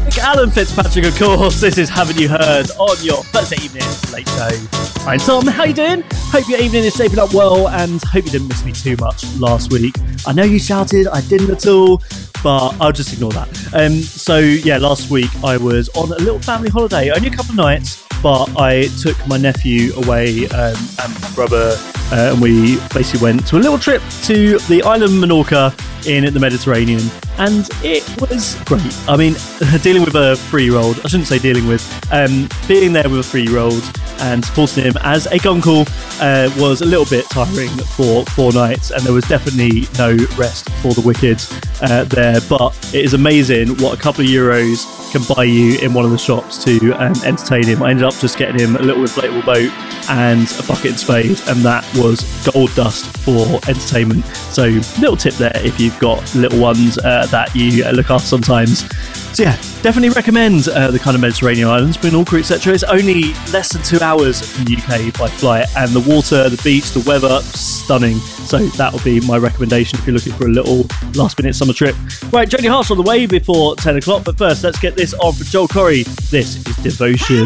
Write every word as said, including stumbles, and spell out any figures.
Alan Fitzpatrick, of course. This is Haven't You Heard on your Thursday evening late show. Hi Tom, how you doing? Hope your evening is shaping up well and hope you didn't miss me too much last week. I know you shouted, I didn't at all, but I'll just ignore that. Um, so yeah, last week I was on a little family holiday, only a couple of nights, but I took my nephew away um, and my brother uh, and we basically went to a little trip to the island of Menorca in the Mediterranean, and it was great. I mean, dealing with a three-year-old, I shouldn't say dealing with, um, being there with a three-year-old and supporting him as a gunkle uh, was a little bit tiring for four nights, and there was definitely no rest for the wicked uh, there, but it is amazing what a couple of euros can buy you in one of the shops to um, entertain him. I ended up just getting him a little inflatable boat and a bucket and spade, and that was gold dust for entertainment. So little tip there if you've got little ones uh, that you uh, look after sometimes. So yeah, definitely recommend uh, the kind of Mediterranean islands, Menorca, et cetera. It's only less than two hours from the U K by flight, and the water, the beach, the weather, stunning. So that would be my recommendation if you're looking for a little last minute summer trip. Right, Jodie Hart's on the way before ten o'clock, but first let's get this on for Joel Corry. This is Devotion.